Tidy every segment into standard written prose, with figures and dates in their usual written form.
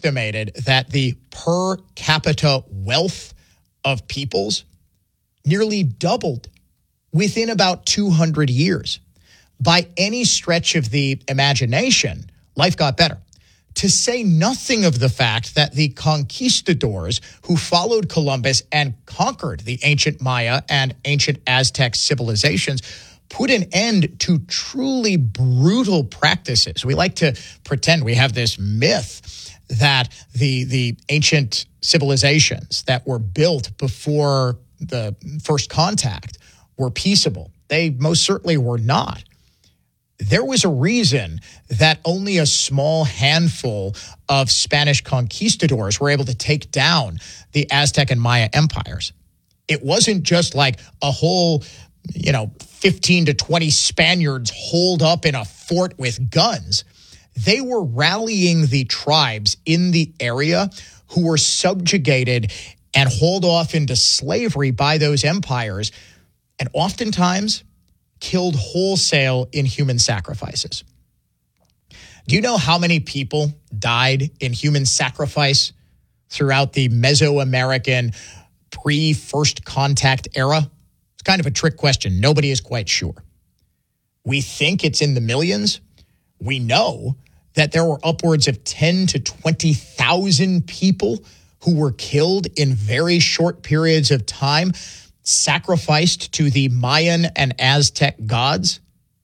estimated that the per capita wealth of peoples nearly doubled within about 200 years. By any stretch of the imagination, life got better. To say nothing of the fact that the conquistadors who followed Columbus and conquered the ancient Maya and ancient Aztec civilizations put an end to truly brutal practices. We like to pretend we have this myth that the ancient civilizations that were built before the first contact were peaceable. They most certainly were not. There was a reason that only a small handful of Spanish conquistadors were able to take down the Aztec and Maya empires. It wasn't just like a whole, 15 to 20 Spaniards holed up in a fort with guns. They were rallying the tribes in the area who were subjugated and hauled off into slavery by those empires, and oftentimes killed wholesale in human sacrifices. Do you know how many people died in human sacrifice throughout the Mesoamerican pre-first contact era? It's kind of a trick question. Nobody is quite sure. We think it's in the millions. We know that there were upwards of 10 to 20,000 people who were killed in very short periods of time, sacrificed to the Mayan and Aztec gods.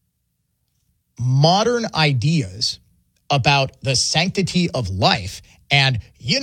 Modern ideas about the sanctity of life and,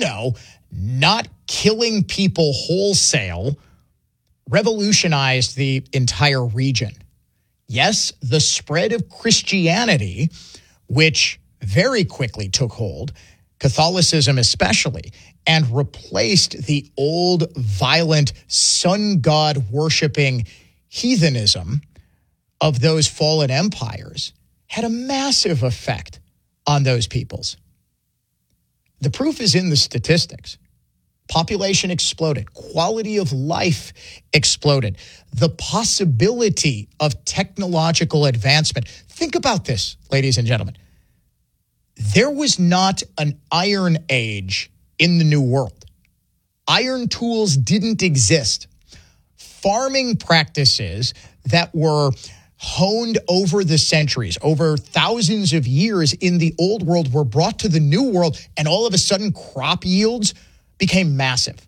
not killing people wholesale revolutionized the entire region. Yes, the spread of Christianity, which very quickly took hold, Catholicism especially, and replaced the old, violent, sun god worshiping heathenism of those fallen empires, had a massive effect on those peoples. The proof is in the statistics. Population exploded. Quality of life exploded. The possibility of technological advancement. Think about this, ladies and gentlemen. There was not an iron age in the New World. Iron tools didn't exist. Farming practices that were honed over the centuries, over thousands of years in the Old World, were brought to the New World, and all of a sudden crop yields became massive.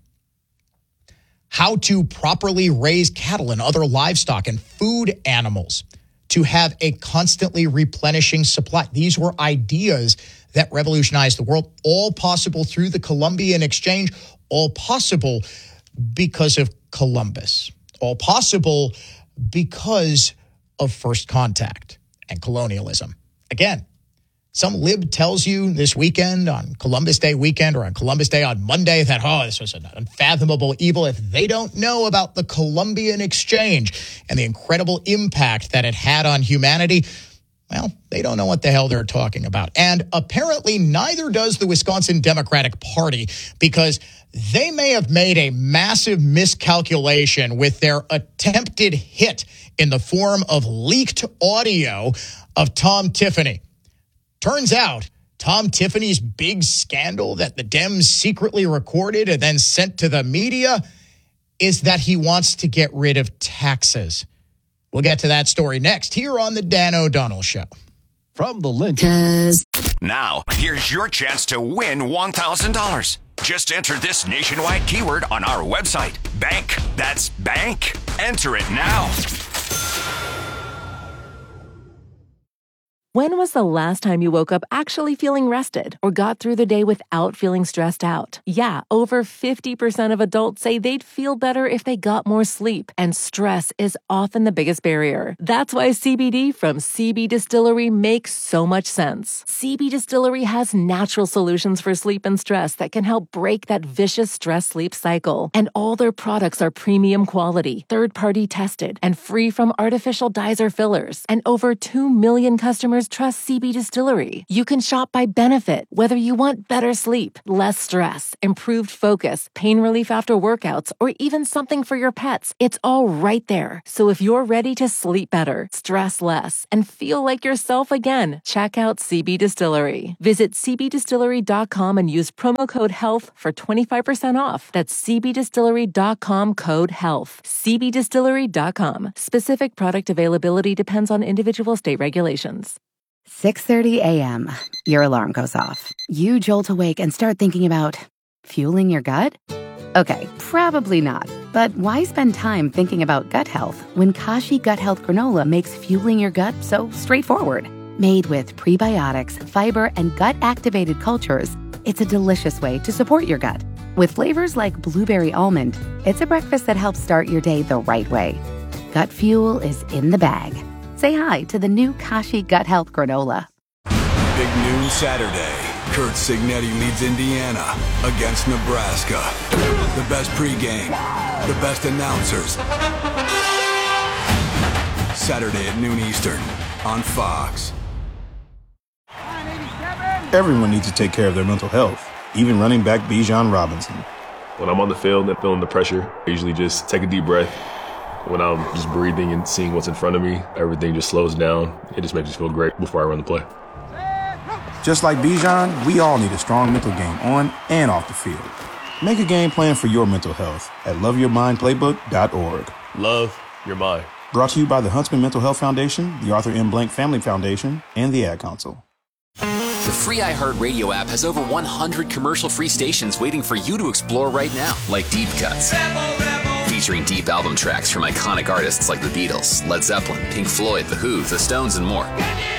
How to properly raise cattle and other livestock and food animals to have a constantly replenishing supply. These were ideas that revolutionized the world, all possible through the Columbian Exchange, all possible because of Columbus, all possible because of first contact and colonialism. Again, some lib tells you this weekend, on Columbus Day weekend or on Columbus Day on Monday, that, this was an unfathomable evil. If they don't know about the Columbian Exchange and the incredible impact that it had on humanity, well, they don't know what the hell they're talking about. And apparently neither does the Wisconsin Democratic Party, because they may have made a massive miscalculation with their attempted hit in the form of leaked audio of Tom Tiffany. Turns out, Tom Tiffany's big scandal that the Dems secretly recorded and then sent to the media is that he wants to get rid of taxes. We'll get to that story next here on the Dan O'Donnell Show. From the Lynch. Now, here's your chance to win $1,000. Just enter this nationwide keyword on our website, bank. That's bank. Enter it now. When was the last time you woke up actually feeling rested or got through the day without feeling stressed out? Yeah, over 50% of adults say they'd feel better if they got more sleep, and stress is often the biggest barrier. That's why CBD from CB Distillery makes so much sense. CB Distillery has natural solutions for sleep and stress that can help break that vicious stress-sleep cycle. And all their products are premium quality, third-party tested, and free from artificial dyes or fillers. And over 2 million customers customers trust CB Distillery. You can shop by benefit, whether you want better sleep, less stress, improved focus, pain relief after workouts, or even something for your pets. It's all right there. So if you're ready to sleep better, stress less, and feel like yourself again, check out CB Distillery. Visit cbdistillery.com and use promo code HEALTH for 25% off. That's cbdistillery.com, code HEALTH. cbdistillery.com. Specific product availability depends on individual state regulations. 6:30 a.m. Your alarm goes off. You jolt awake and start thinking about fueling your gut? Okay, probably not. But why spend time thinking about gut health when Kashi Gut Health Granola makes fueling your gut so straightforward? Made with prebiotics, fiber, and gut-activated cultures, it's a delicious way to support your gut. With flavors like blueberry almond, it's a breakfast that helps start your day the right way. Gut fuel is in the bag. Say hi to the new Kashi Gut Health Granola. Big noon Saturday. Kurt Signetti leads Indiana against Nebraska. The best pregame, the best announcers. Saturday at noon Eastern on Fox. Everyone needs to take care of their mental health, even running back Bijan Robinson. When I'm on the field and feeling the pressure, I usually just take a deep breath. When I'm just breathing and seeing what's in front of me, everything just slows down. It just makes me feel great before I run the play. Just like Bijan, we all need a strong mental game on and off the field. Make a game plan for your mental health at loveyourmindplaybook.org. Love your mind. Brought to you by the Huntsman Mental Health Foundation, the Arthur M. Blank Family Foundation, and the Ad Council. The free iHeartRadio app has over 100 commercial-free stations waiting for you to explore right now, like Deep Cuts. Featuring deep album tracks from iconic artists like the Beatles, Led Zeppelin, Pink Floyd, The Who, The Stones, and more.